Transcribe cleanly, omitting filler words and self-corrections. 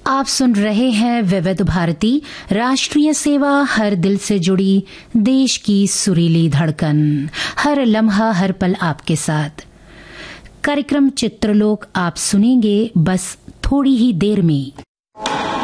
आप सुन रहे हैं विविध भारती राष्ट्रीय सेवा, हर दिल से जुड़ी देश की सुरीली धड़कन, हर लम्हा हर पल आपके साथ। कार्यक्रम चित्रलोक आप सुनेंगे बस थोड़ी ही देर में।